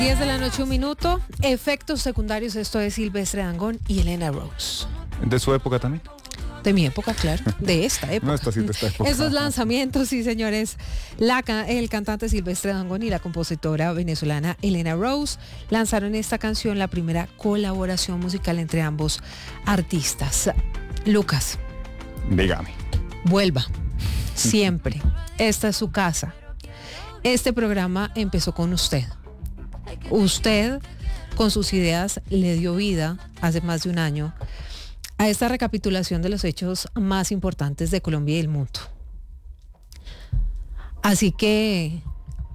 10 de la noche, 1 minuto. Efectos secundarios, esto es Silvestre Dangond y Elena Rose. ¿De su época también? De mi época, claro. De esta época. No, de esta época. Esos lanzamientos, sí, señores. El cantante Silvestre Dangond y la compositora venezolana Elena Rose lanzaron esta canción, la primera colaboración musical entre ambos artistas. Lucas. Dígame. Vuelva. Siempre. Esta es su casa. Este programa empezó con usted. Usted, con sus ideas, le dio vida hace más de un año a esta recapitulación de los hechos más importantes de Colombia y el mundo. Así que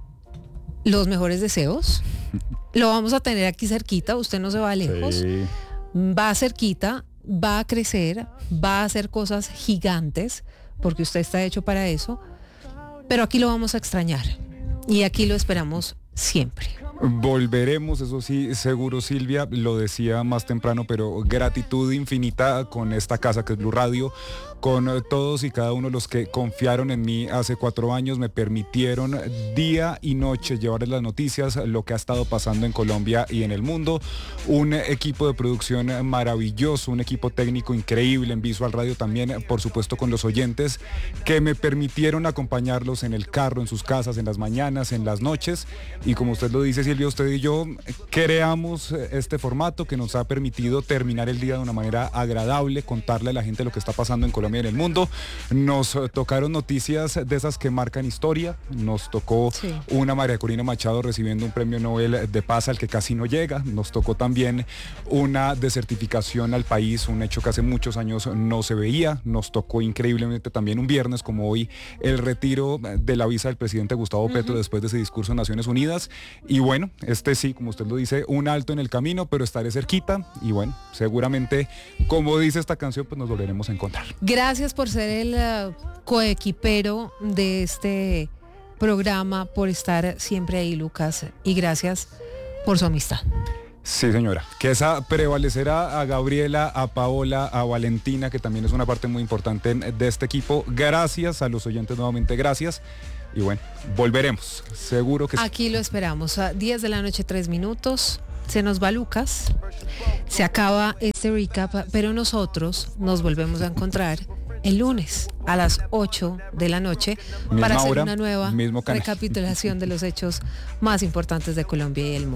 los mejores deseos. Lo vamos a tener aquí cerquita, usted no se va lejos. Sí. Va cerquita, va a crecer, va a hacer cosas gigantes, porque usted está hecho para eso. Pero aquí lo vamos a extrañar y aquí lo esperamos siempre. Volveremos, eso sí, seguro, Silvia, lo decía más temprano, pero gratitud infinita con esta casa que es Blue Radio, con todos y cada uno de los que confiaron en mí hace 4 años, me permitieron día y noche llevarles las noticias, lo que ha estado pasando en Colombia y en el mundo. Un equipo de producción maravilloso, un equipo técnico increíble en Visual Radio también, por supuesto con los oyentes que me permitieron acompañarlos en el carro, en sus casas, en las mañanas, en las noches, y como usted lo dice, Silvia, usted y yo creamos este formato que nos ha permitido terminar el día de una manera agradable, contarle a la gente lo que está pasando en Colombia y en el mundo. Nos tocaron noticias de esas que marcan historia, nos tocó una María Corina Machado recibiendo un premio Nobel de Paz al que casi no llega, nos tocó también una desertificación al país, un hecho que hace muchos años no se veía, nos tocó increíblemente también un viernes como hoy el retiro de la visa del presidente Gustavo Petro después de ese discurso en Naciones Unidas. Y bueno, sí, como usted lo dice, un alto en el camino, pero estaré cerquita y bueno, seguramente, como dice esta canción, pues nos volveremos a encontrar. Gracias por ser el coequipero de este programa, por estar siempre ahí, Lucas, y gracias por su amistad. Sí, señora, que esa prevalecerá a Gabriela, a Paola, a Valentina, que también es una parte muy importante de este equipo. Gracias a los oyentes nuevamente, gracias. Y bueno, volveremos, seguro que sí. Aquí lo esperamos, a 10 de la noche, 3 minutos. Se nos va Lucas, se acaba este recap, pero nosotros nos volvemos a encontrar el lunes a las 8 de la noche para hacer una nueva recapitulación de los hechos más importantes de Colombia y el mundo.